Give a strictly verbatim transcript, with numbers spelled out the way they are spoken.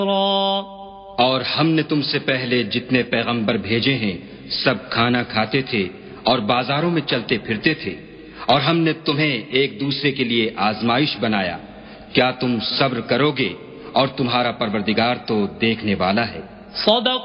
और हमने तुमसे पहले जितने पैगंबर भेजे हैं सब खाना खाते थे और बाजारों में चलते फिरते थे, और हमने तुम्हें एक दूसरे के लिए आजमाइश बनाया। क्या तुम सब्र करोगे? और तुम्हारा परवरदिगार तो देखने वाला है।